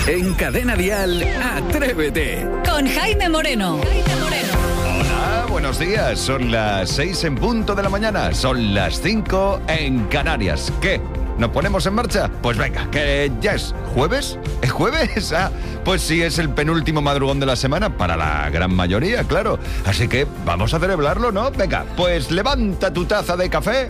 En Cadena Dial, Atrévete. Con Jaime Moreno. Hola, buenos días. Son las 6 en punto de la mañana. Son las 5 en Canarias. ¿Qué? ¿Nos ponemos en marcha? Pues venga, que ya es jueves. ¿Es jueves? Ah, pues sí, es el penúltimo madrugón de la semana para la gran mayoría, claro. Así que vamos a celebrarlo, ¿no? Venga, pues levanta tu taza de café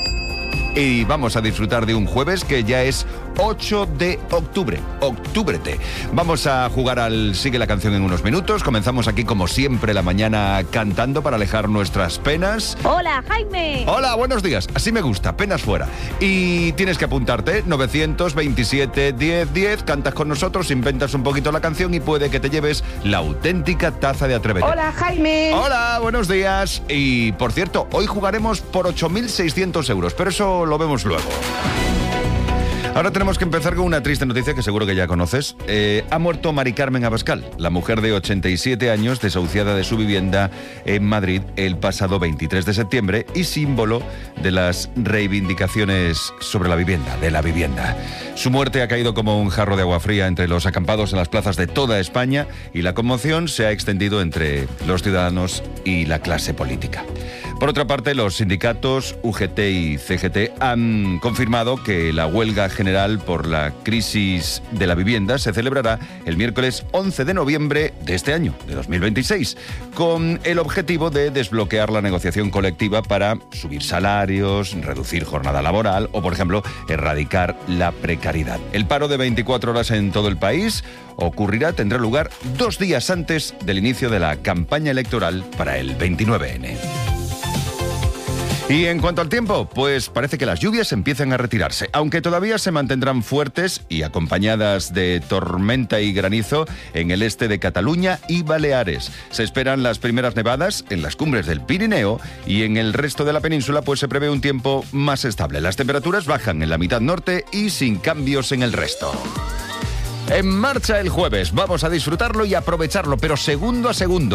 y vamos a disfrutar de un jueves que ya es 8 de octubre. Octúbrete. Vamos a jugar al Sigue la Canción en unos minutos. Comenzamos aquí como siempre la mañana cantando para alejar nuestras penas. Hola, Jaime. Hola, buenos días. Así me gusta, penas fuera. Y tienes que apuntarte, 927 10 10, cantas con nosotros, inventas un poquito la canción y puede que te lleves la auténtica taza de Atrévete. Hola, Jaime. Hola, buenos días. Y por cierto, hoy jugaremos por 8.600 euros, pero eso lo vemos luego. Ahora tenemos que empezar con una triste noticia que seguro que ya conoces. Ha muerto Mari Carmen Abascal, la mujer de 87 años desahuciada de su vivienda en Madrid el pasado 23 de septiembre y símbolo de las reivindicaciones sobre la vivienda, de la vivienda. Su muerte ha caído como un jarro de agua fría entre los acampados en las plazas de toda España y la conmoción se ha extendido entre los ciudadanos y la clase política. Por otra parte, los sindicatos UGT y CGT han confirmado que la huelga general por la crisis de la vivienda se celebrará el miércoles 11 de noviembre de este año, de 2026, con el objetivo de desbloquear la negociación colectiva para subir salarios, reducir jornada laboral o, por ejemplo, erradicar la precariedad. El paro de 24 horas en todo el país tendrá lugar 2 días antes del inicio de la campaña electoral para el 29N. Y en cuanto al tiempo, pues parece que las lluvias empiezan a retirarse, aunque todavía se mantendrán fuertes y acompañadas de tormenta y granizo en el este de Cataluña y Baleares. Se esperan las primeras nevadas en las cumbres del Pirineo y en el resto de la península pues se prevé un tiempo más estable. Las temperaturas bajan en la mitad norte y sin cambios en el resto. En marcha el jueves, vamos a disfrutarlo y aprovecharlo, pero segundo a segundo.